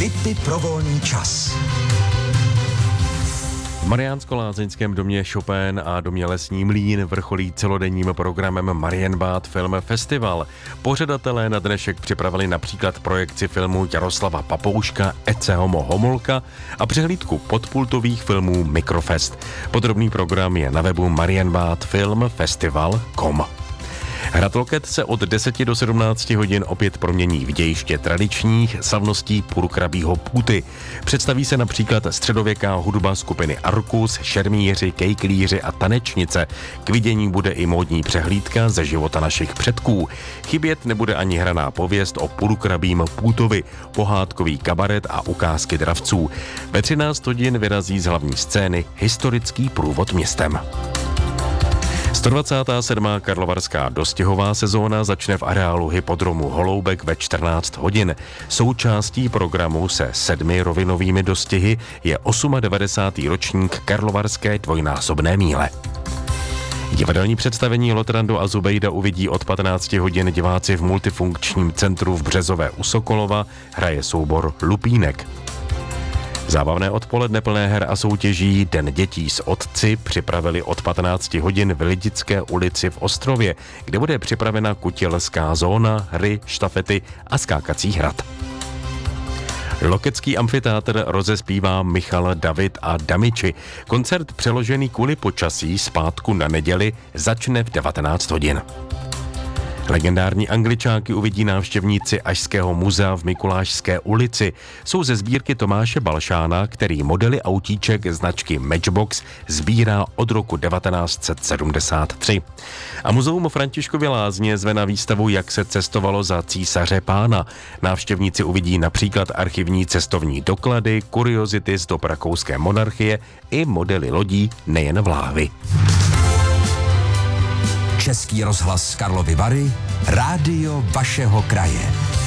Tipy pro volný čas. V Mariánsko-Lázeňském domě Chopin a domě Lesní Mlýn vrcholí celodenním programem Marienbad Film Festival. Pořadatelé na dnešek připravili například projekci filmu Jaroslava Papouška Ecce Homo Homolka a přehlídku podpultových filmů Mikrofest. Podrobný program je na webu marienbadfilmfestival.com. Hrad Loket se od 10 do 17 hodin opět promění v dějiště tradičních slavností purkrabího půty. Představí se například středověká hudba skupiny Arkus, šermíři, kejklíři a tanečnice. K vidění bude i módní přehlídka ze života našich předků. Chybět nebude ani hraná pověst o purkrabím půtovi, pohádkový kabaret a ukázky dravců. Ve 13 hodin vyrazí z hlavní scény historický průvod městem. 127. karlovarská dostihová sezóna začne v areálu hypodromu Holoubek ve 14 hodin. Součástí programu se 7 rovinovými dostihy je 98. ročník karlovarské dvojnásobné míle. Divadelní představení Lotrando a Zubejda uvidí od 15 hodin diváci v multifunkčním centru v Březové u Sokolova, hraje soubor Lupínek. Zábavné odpoledne plné her a soutěží Den dětí s otci připravili od 15 hodin v Lidické ulici v Ostrově, kde bude připravena kutilská zóna, hry, štafety a skákací hrad. Lokecký amfiteátr rozespívá Michal, David a Damiči. Koncert přeložený kvůli počasí z pátku na neděli začne v 19 hodin. Legendární Angličáky uvidí návštěvníci Ašského muzea v Mikulášské ulici. Jsou ze sbírky Tomáše Balšána, který modely autíček značky Matchbox sbírá od roku 1973. A muzeum Františkovy Lázně zve na výstavu Jak se cestovalo za císaře pána. Návštěvníci uvidí například archivní cestovní doklady, kuriozity z dob rakouské monarchie i modely lodí nejen v láhvi. Český rozhlas Karlovy Vary, rádio vašeho kraje.